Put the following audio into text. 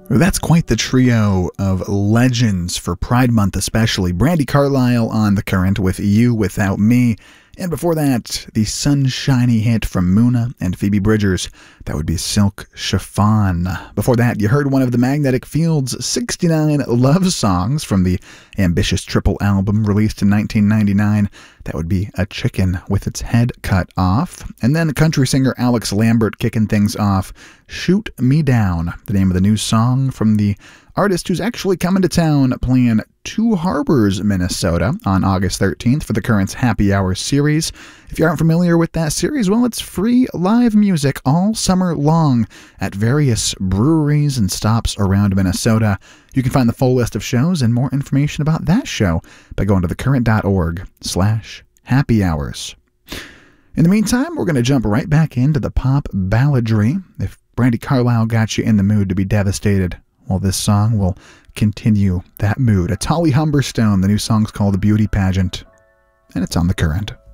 That's quite the trio of legends for Pride Month especially. Brandi Carlile on The Current with You Without Me. And before that, the sunshiny hit from Muna and Phoebe Bridgers. That would be Silk Chiffon. Before that, you heard one of the Magnetic Field's 69 love songs from the ambitious triple album released in 1999. That would be A Chicken with Its Head Cut Off. And then country singer Alex Lambert kicking things off, Shoot Me Down, the name of the new song from the artist who's actually coming to town playing Two Harbors, Minnesota on August 13th for the Current's Happy Hour series. If you aren't familiar with that series, well, it's free live music all summer long at various breweries and stops around Minnesota. You can find the full list of shows and more information about that show by going to thecurrent.org/happy hours. In the meantime, we're going to jump right back into the pop balladry. If Brandi Carlile got you in the mood to be devastated, well, this song will continue that mood. It's Holly Humberstone. The new song's called The Beauty Pageant, and it's on The Current.